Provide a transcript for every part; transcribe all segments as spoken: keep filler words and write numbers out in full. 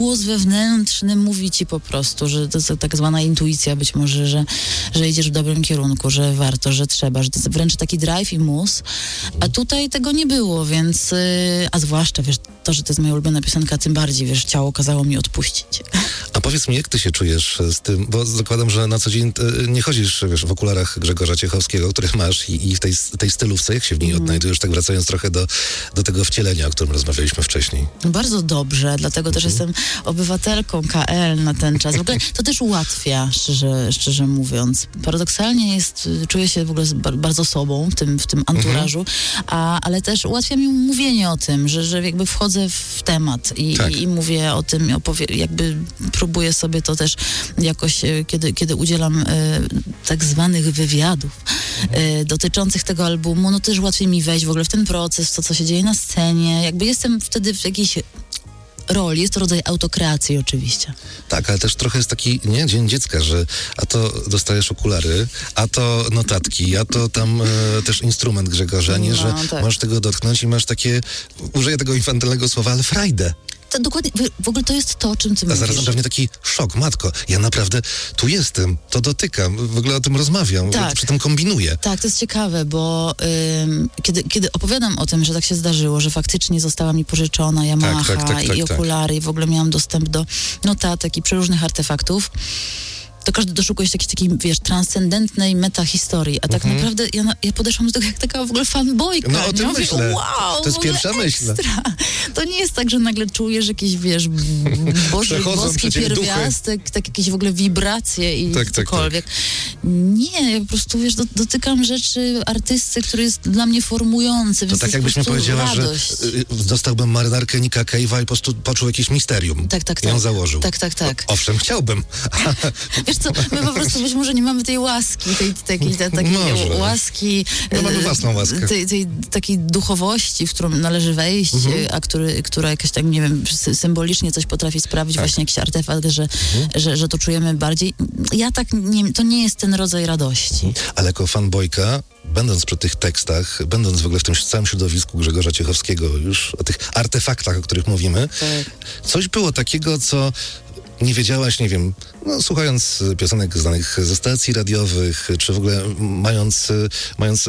Głos wewnętrzny mówi ci po prostu, że to jest tak zwana intuicja być może, że, że idziesz w dobrym kierunku, że warto, że trzeba, że to jest wręcz taki drive i mus, a tutaj tego nie było, więc, yy, a zwłaszcza, wiesz, to, że to jest moja ulubiona piosenka, tym bardziej, wiesz, ciało kazało mi odpuścić. A powiedz mi, jak ty się czujesz z tym, bo zakładam, że na co dzień y, nie chodzisz, wiesz, w okularach Grzegorza Ciechowskiego, który masz i, i w tej, tej stylówce, jak się w niej mm. odnajdujesz, tak wracając trochę do, do tego wcielenia, o którym rozmawialiśmy wcześniej. Bardzo dobrze, dlatego mm. też jestem obywatelką K L na ten czas. W ogóle to też ułatwia, szczerze, szczerze mówiąc. Paradoksalnie jest, czuję się w ogóle bardzo sobą w tym, w tym anturażu, mm-hmm. a, ale też ułatwia mi mówienie o tym, że, że jakby wchodzę w temat i, tak. i, i mówię o tym, opowie, jakby próbuję sobie to też jakoś, kiedy, kiedy udzielam e, tak zwanych wywiadów e, dotyczących tego albumu, no też łatwiej mi wejść w ogóle w ten proces, to co się dzieje na scenie. Jakby jestem wtedy w jakiejś roli, jest to rodzaj autokreacji oczywiście. Tak, ale też trochę jest taki, nie, dzień dziecka, że a to dostajesz okulary, a to notatki, a to tam e, też instrument Grzegorza, nie, no, że tak. Możesz tego dotknąć i masz takie, użyję tego infantylnego słowa, ale frajdę. To dokładnie, w ogóle to jest to, o czym ty mówisz. A zarazem pewnie taki szok, matko, ja naprawdę tu jestem, to dotykam, w ogóle o tym rozmawiam, tak. Przy tym kombinuję. Tak, to jest ciekawe, bo ym, kiedy, kiedy opowiadam o tym, że tak się zdarzyło, że faktycznie została mi pożyczona Yamaha tak, tak, tak, tak, i tak. okulary i w ogóle miałam dostęp do notatek i przeróżnych artefaktów, to każdy doszukuje się jakiejś takiej, wiesz, transcendentnej metahistorii, a tak mhm. naprawdę ja, ja podeszłam do tego jak taka w ogóle fanboyka. No o tym ja myślę. Mówię, wow, to jest pierwsza myśl. To nie jest tak, że nagle czujesz jakieś, wiesz, boży, boski pierwiastek, tak jakieś w ogóle wibracje i tak, cokolwiek. Tak, tak. Nie, ja po prostu, wiesz, do, dotykam rzeczy artysty, który jest dla mnie formujący. To tak jakbyś mi powiedziała, radość. że y, dostałbym marynarkę Nicka Cave'a i po prostu poczuł jakieś misterium. Tak, tak, I ją tak. założył. Tak, tak, tak. O, owszem, chciałbym. Wiesz co, my po prostu być może nie mamy tej łaski, tej, takiej, tej, takiej łaski, no, mamy własną łaskę. Tej, tej takiej duchowości, w którą należy wejść, mhm. a który, która jakaś tak, nie wiem, symbolicznie coś potrafi sprawić, tak. Właśnie jakiś artefakt, że, mhm. że, że to czujemy bardziej. Ja tak, nie, to nie jest ten rodzaj radości. Ale jako fanbojka, będąc przy tych tekstach, będąc w ogóle w tym całym środowisku Grzegorza Ciechowskiego, już o tych artefaktach, o których mówimy, tak. Coś było takiego, co nie wiedziałaś, nie wiem, no, słuchając piosenek znanych ze stacji radiowych, czy w ogóle mając, mając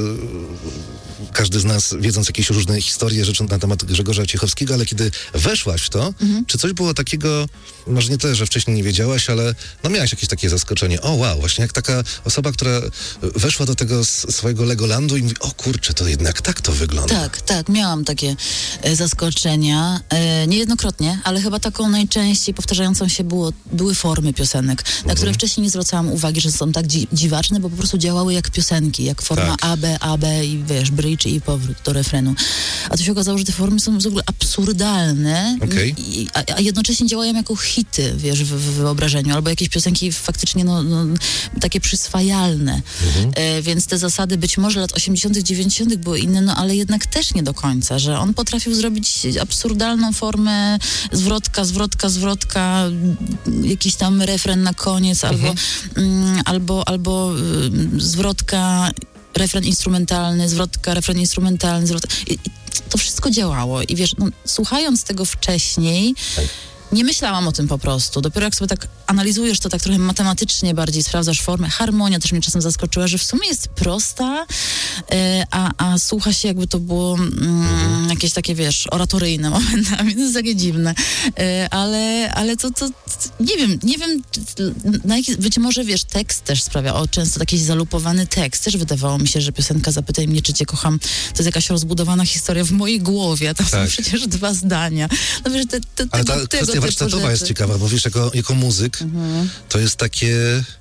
każdy z nas, wiedząc jakieś różne historie, rzeczy na temat Grzegorza Ciechowskiego, ale kiedy weszłaś w to, mhm. czy coś było takiego, może nie tyle, że wcześniej nie wiedziałaś, ale no miałaś jakieś takie zaskoczenie. O wow, właśnie jak taka osoba, która weszła do tego swojego Legolandu i mówi, o kurczę, to jednak tak to wygląda. Tak, tak, miałam takie e, zaskoczenia, e, niejednokrotnie, ale chyba taką najczęściej powtarzającą się było, były formy piosenek, na mhm. które wcześniej nie zwracałam uwagi, że są tak dzi- dziwaczne, bo po prostu działały jak piosenki, jak forma tak. A, B, A, B i wiesz, bridge i powrót do refrenu. A to się okazało, że te formy są w ogóle absurdalne, okay. i, a, a jednocześnie działają jako hity, wiesz, w, w wyobrażeniu, albo jakieś piosenki faktycznie no, no, takie przyswajalne. Mhm. E, więc te zasady być może lat osiemdziesiątych, dziewięćdziesiątych były inne, no ale jednak też nie do końca, że on potrafił zrobić absurdalną formę zwrotka, zwrotka, zwrotka, jakiś tam refren na koniec, mhm. albo, mm, albo, albo y, zwrotka, refren instrumentalny, zwrotka, refren instrumentalny, zwrotka. I, i to wszystko działało. I wiesz, no, słuchając tego wcześniej, tak. nie myślałam o tym po prostu. Dopiero jak sobie tak analizujesz to tak trochę matematycznie bardziej, sprawdzasz formę. Harmonia też mnie czasem zaskoczyła, że w sumie jest prosta, e, a, a słucha się jakby to było mm, mhm. jakieś takie, wiesz, oratoryjne momentami. To jest takie dziwne. E, ale ale to, to, nie wiem, nie wiem, na jaki, być może, wiesz, tekst też sprawia, o, często taki zalupowany tekst. Też wydawało mi się, że piosenka Zapytaj mnie, czy cię kocham, to jest jakaś rozbudowana historia w mojej głowie. Tam tak. są przecież dwa zdania. No wiesz, te, te, ale tego, ta tego kwestia warsztatowa jest ciekawa, bo wiesz, jako, jako muzyk mhm. to jest takie,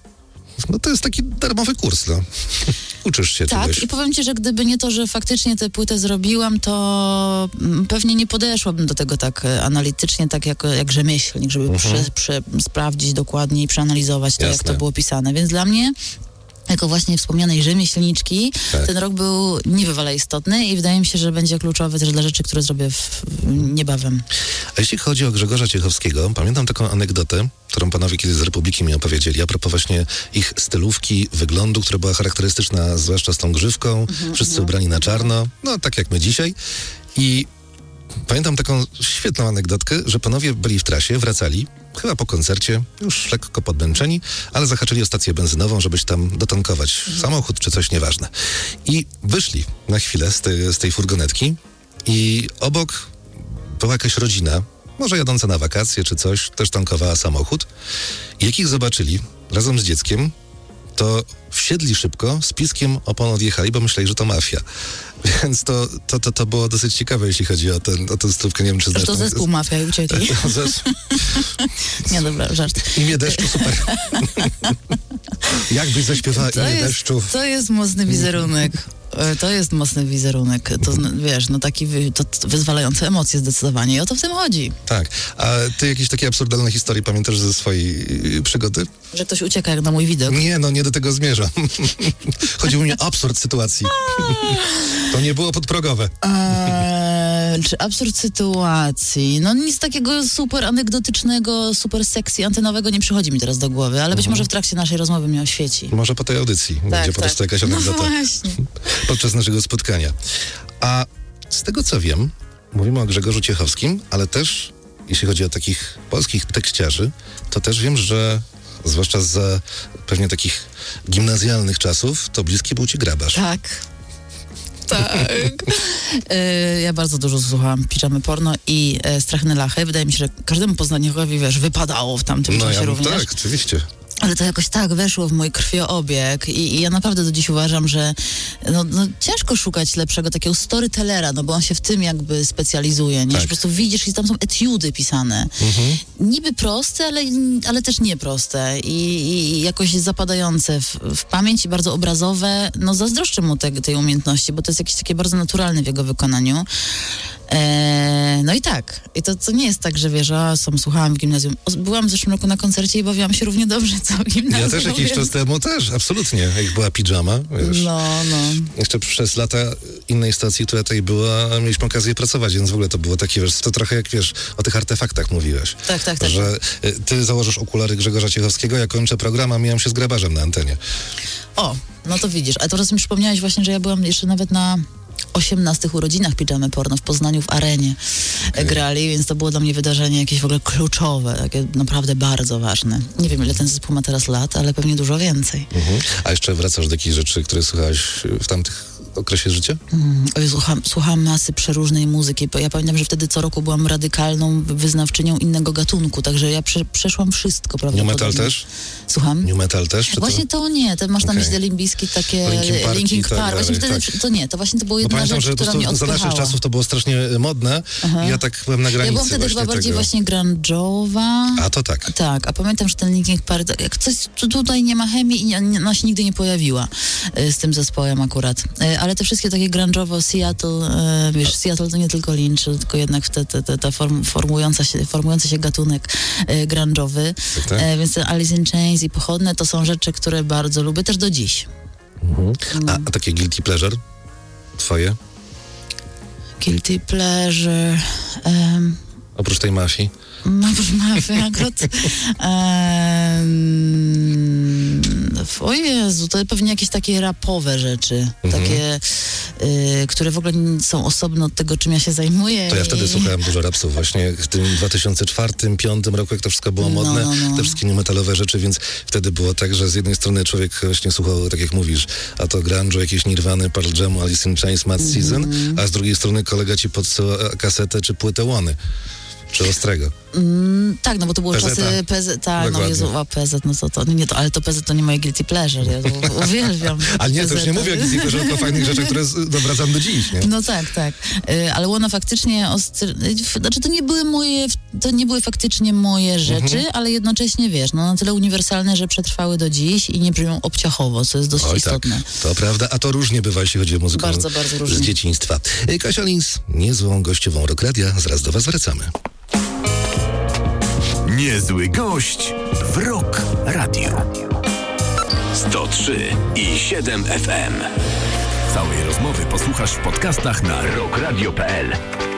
no to jest taki darmowy kurs, no. Uczysz się tak, czegoś. I powiem ci, że gdyby nie to, że faktycznie tę płytę zrobiłam, to pewnie nie podeszłabym do tego tak analitycznie, tak jak, jak rzemieślnik, żeby mhm. prze, prze, sprawdzić dokładnie i przeanalizować to, Jasne. jak to było pisane. Więc dla mnie jako właśnie wspomnianej rzemieślniczki, tak. ten rok był niebywale istotny i wydaje mi się, że będzie kluczowy też dla rzeczy, które zrobię w, niebawem. A jeśli chodzi o Grzegorza Ciechowskiego, pamiętam taką anegdotę, którą panowie kiedyś z Republiki mi opowiedzieli, a propos właśnie ich stylówki, wyglądu, która była charakterystyczna, zwłaszcza z tą grzywką, mm-hmm, wszyscy mm-hmm. ubrani na czarno, no tak jak my dzisiaj. I pamiętam taką świetną anegdotkę, że panowie byli w trasie, wracali, chyba po koncercie, już lekko podmęczeni, ale zahaczyli o stację benzynową, żeby się tam dotankować samochód czy coś, nieważne. I wyszli na chwilę z, te, z tej furgonetki i obok była jakaś rodzina, może jadąca na wakacje czy coś, też tankowała samochód. I jak ich zobaczyli razem z dzieckiem, to wsiedli szybko, z piskiem opon odjechali, bo myśleli, że to mafia. Więc to, to, to, to było dosyć ciekawe, jeśli chodzi o, ten, o tę stówkę. Nie wiem, czy znasz. To zespół Mafia i uciekli. Nie, dobra, żart. Imię deszczu, super. Jakbyś zaśpiewała to imię jest, deszczu. To jest mocny wizerunek. To jest mocny wizerunek. To, wiesz, no taki wy, to wyzwalające emocje zdecydowanie. I o to w tym chodzi. Tak. A ty jakieś takie absurdalne historie pamiętasz ze swojej yy, przygody? Że ktoś ucieka jak na mój widok. Nie, no nie do tego zmierzam. Chodziło mi o absurd sytuacji. To nie było podprogowe. Eee, czy absurd sytuacji? No nic takiego super anegdotycznego, super sexy, antenowego nie przychodzi mi teraz do głowy, ale być Mhm. może w trakcie naszej rozmowy mnie oświeci. Może po tej audycji, Tak, będzie tak. po prostu jakaś anegdota. No właśnie. Podczas naszego spotkania. A z tego co wiem, mówimy o Grzegorzu Ciechowskim, ale też, jeśli chodzi o takich polskich tekściarzy, to też wiem, że zwłaszcza za pewnie takich gimnazjalnych czasów, to bliski był ci Grabarz. Tak. Tak. E, ja bardzo dużo słuchałam Pijamy Porno i e, Strachne Lachy. Wydaje mi się, że każdemu poznaniowi, wiesz, wypadało w tamtym No czasie ja, również. tak, oczywiście. Ale to jakoś tak weszło w mój krwiobieg i, i ja naprawdę do dziś uważam, że no, no, ciężko szukać lepszego takiego storytellera, no bo on się w tym jakby specjalizuje, nie? Tak. Że po prostu widzisz i tam są etiudy pisane. Mhm. Niby proste, ale, ale też nieproste i, i jakoś zapadające w, w pamięć i bardzo obrazowe. No zazdroszczę mu te, tej umiejętności, bo to jest jakieś takie bardzo naturalne w jego wykonaniu. Eee, no i tak. I to, to nie jest tak, że wiesz, a sam słuchałam w gimnazjum. O, byłam w zeszłym roku na koncercie i bawiłam się równie dobrze, co w gimnazjum. Ja też jakiś więc... czas temu też, absolutnie. Jak była pijama, wiesz. No, no. Jeszcze przez lata innej stacji, która tutaj była, mieliśmy okazję pracować, więc w ogóle to było takie, wiesz, to trochę jak, wiesz, o tych artefaktach mówiłeś. Tak, tak, tak. Że y, ty założysz okulary Grzegorza Ciechowskiego, ja kończę program, a mijam się z Grabarzem na antenie. O, no to widzisz. A teraz mi przypomniałeś właśnie, że ja byłam jeszcze nawet na osiemnastych urodzinach Pijamy Porno w Poznaniu w Arenie Okay. grali, więc to było dla mnie wydarzenie jakieś w ogóle kluczowe, takie naprawdę bardzo ważne. Nie wiem, ile ten zespół ma teraz lat, ale pewnie dużo więcej. Mhm. A jeszcze wracasz do takich rzeczy, które słuchałaś w tamtych okresie życia? Mm, oj, słucham, słucham masy przeróżnej muzyki. Ja pamiętam, że wtedy co roku byłam radykalną wyznawczynią innego gatunku, także ja prze, przeszłam wszystko, New prawdopodobnie. metal też? Słucham? New metal też? Czy Właśnie to... to nie, to masz na Okej. myśli Limp Bizkit, takie Linkin Parki Linkin i tak Park. Właśnie dalej, wtedy tak. to nie, to właśnie to była No jedna pamiętam, rzecz, że po która mnie prostu za odpychała. naszych czasów to było strasznie modne. Aha. Ja tak byłem na granicy Ja byłam wtedy właśnie chyba bardziej tego. właśnie grunge'owa. A to tak. Tak, a pamiętam, że ten Linkin Park, tak, jak coś tu- tutaj nie ma chemii i nie, nie, ona się nigdy nie pojawiła y, z tym zespołem akurat. Y, ale te wszystkie takie grunge'owo Seattle, y, wiesz, Seattle to nie tylko Lynch, tylko jednak te, te, te, ta form, formująca się, formujący się gatunek y, grunge'owy. Tak, tak. Y, więc ten Alice in Chains i Pochodne to są rzeczy, które bardzo lubię też do dziś. Mhm. A, a takie guilty pleasure? Twoje? Guilty pleasure. Um, Oprócz tej mafii? No, proszę mafia, akurat. Um, o Jezu, to pewnie jakieś takie rapowe rzeczy, Mhm. takie, y, które w ogóle nie są osobno od tego, czym ja się zajmuję. To ja wtedy i... słuchałem dużo rapsów właśnie w tym dwa tysiące czwartym, dwa tysiące piątym roku, jak to wszystko było No, modne, no, no. te wszystkie new metalowe rzeczy, więc wtedy było tak, że z jednej strony człowiek właśnie słuchał, tak jak mówisz, a to grunge'u, jakieś Nirwany, Pearl Jamu, Alice in Chains, Mad Mhm. Season, a z drugiej strony kolega ci podsyła kasetę czy płytę Łony. Czy Ostrego. Mm, tak, no bo to były P Z czasy P Z, tak, no Dokładnie. Jezu, a P Z, no to, to, nie, to, ale to P Z to nie moje guilty pleasure, ja to uwielbiam. Ale nie, to już nie P Z. mówię o guilty pleasure, tylko o fajnych rzeczach, które z- wracam do dziś, nie? No tak, tak. Y, ale Łona faktycznie, ostry... y, znaczy to nie były moje, to nie były faktycznie moje rzeczy, Mhm. ale jednocześnie, wiesz, no na tyle uniwersalne, że przetrwały do dziś i nie brzmią obciachowo, co jest dość Oj, tak, istotne. to prawda, a to różnie bywa, jeśli chodzi o muzykę Bardzo, bardzo z różnie. dzieciństwa. Y, Kasia Lins, niezłą gościową Rock Radia, zaraz do was wracamy. Niezły gość w Rock Radio. sto trzy i siedem F M. Całej rozmowy posłuchasz w podcastach na rock radio kropka p l.